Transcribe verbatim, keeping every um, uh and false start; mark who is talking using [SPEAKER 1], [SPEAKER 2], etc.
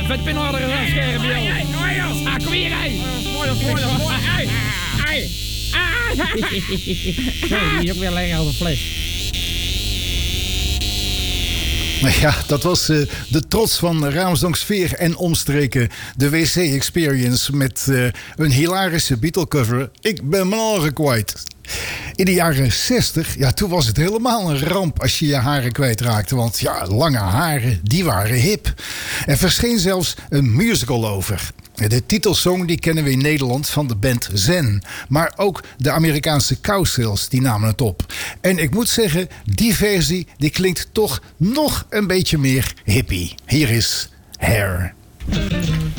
[SPEAKER 1] vet pinhouder aan scherp, joh. Ah, kom hier, hé. Mooi, mooi, mooi. Hé, hé. Ah, die is ook weer lekker als een fles.
[SPEAKER 2] Ja, dat was uh, de trots van Raamsdonksveer en omstreken. De W C Experience met uh, een hilarische Beatle-cover. Ik ben mijn oren kwijt. In de jaren zestig, ja, toen was het helemaal een ramp als je je haren kwijtraakte. Want ja, lange haren, die waren hip. Er verscheen zelfs een musical over. De titelsong die kennen we in Nederland van de band Zen. Maar ook de Amerikaanse Cowsills die namen het op. En ik moet zeggen, die versie die klinkt toch nog een beetje meer hippie. Hier is Hair.